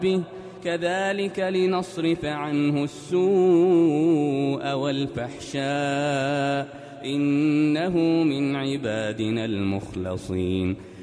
به كذلك لنصرف عنه السوء والفحشاء إنه من عبادنا المخلصين